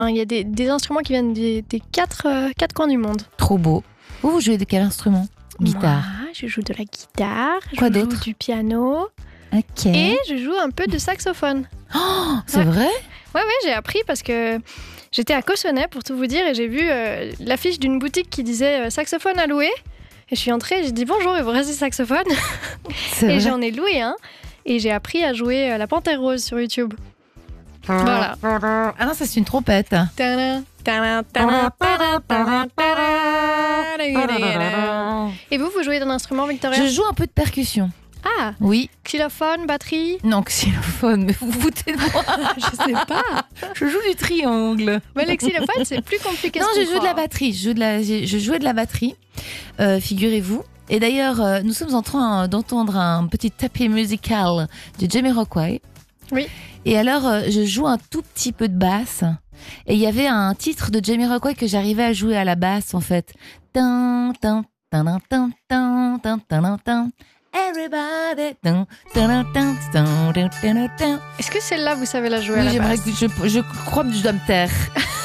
Il y a des instruments qui viennent des quatre coins du monde. Trop beau. Vous jouez de quel instrument? Guitare. Moi, je joue de la guitare. Quoi je d'autre? joue du piano. Ok. Et je joue un peu de saxophone. Oh, c'est Ouais. vrai? Ouais, j'ai appris parce que j'étais à Cossonay, pour tout vous dire, et j'ai vu l'affiche d'une boutique qui disait saxophone à louer. Et je suis entrée et j'ai dit bonjour, il vous reste des saxophones? C'est Et vrai. j'en ai loué un. Et j'ai appris à jouer la Panthère Rose sur YouTube. Voilà. Ah non, ça c'est une trompette. Tadam, tadam, tadam, tadam, tadam, tadam. Et vous jouez d'un instrument, Victoria? Je joue un peu de percussion. Ah, Oui. xylophone, batterie? Non, xylophone, mais vous vous foutez de moi. Je sais pas. Je joue du triangle. Mais le xylophone, c'est plus compliqué. Non, ce je qu'on joue de la croit. batterie. Je jouais de la batterie, figurez-vous. Et d'ailleurs, nous sommes en train d'entendre un petit tapis musical de Jamiroquai. Oui. Et alors, je joue un tout petit peu de basse. Et il y avait un titre de Jamiroquai que j'arrivais à jouer à la basse, en fait. Tan, tan, tan, tan, tan, tan, tan, tan. Everybody. Tan, tan, tan, tan, tan, tan, tan. Est-ce que celle-là, vous savez la jouer à Oui, la j'aimerais basse? que je crois que je dois me taire.